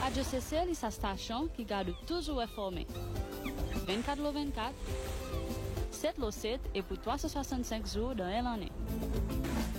Radio CCL est sa station qui garde toujours informé. 24/24, 7/7 et pour 365 jours dans l'année.